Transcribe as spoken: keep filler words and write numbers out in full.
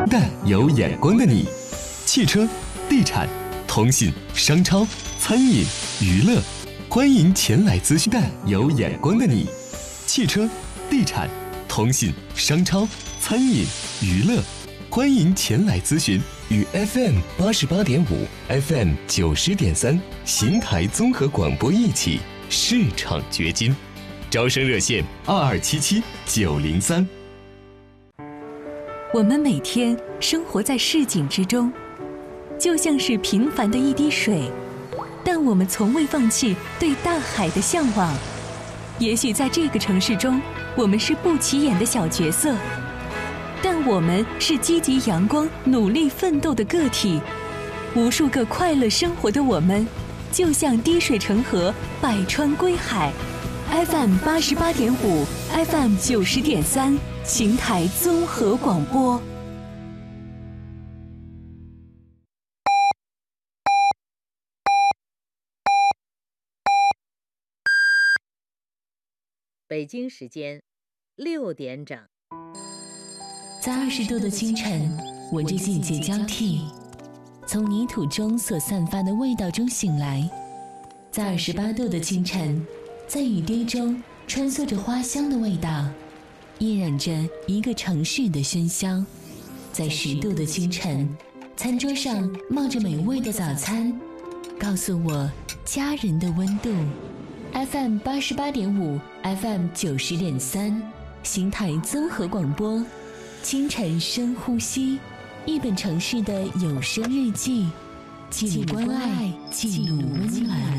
但有眼光的你，汽车、地产、通信、商超、餐饮、娱乐，欢迎前来咨询。但有眼光的你，汽车、地产、通信、商超、餐饮、娱乐，欢迎前来咨询。与 F M 八十八点五、F M 九十点三邢台综合广播一起市场掘金，招生热线二二七七九零三。 我们每天生活在市井之中，就像是平凡的一滴水，但我们从未放弃对大海的向往。也许在这个城市中，我们是不起眼的小角色，但我们是积极阳光、努力奋斗的个体。无数个快乐生活的我们，就像滴水成河，百川归海。F M 八十八点五 ，F M 九十点三，邢台综合广播。 北京时间六点整。 在二十度的清晨，闻着季节交替，从泥土中所散发的味道中醒来；在二十八度的清晨，在雨滴中穿梭着花香的味道，依染着一个城市的喧嚣；在十度的清晨，餐桌上冒着美味的早餐，告诉我家人的温度。F M 八十八点五 ，F M 九十点三，邢台综合广播。清晨深呼吸，一本城市的有声日记，记录关爱，记录温暖。